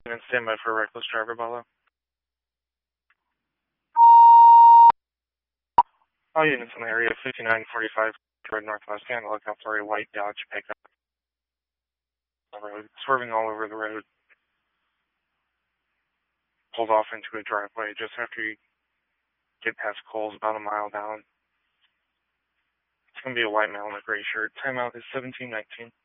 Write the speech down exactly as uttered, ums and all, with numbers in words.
And stand by for a reckless driver, Bala. All units in the area, fifty-nine forty-five, road northwest, and look out for a white Dodge pickup on the road, swerving all over the road. Pulled off into a driveway just after you get past Coles, about a mile down. It's going to be a white male in a gray shirt. Timeout is seventeen nineteen.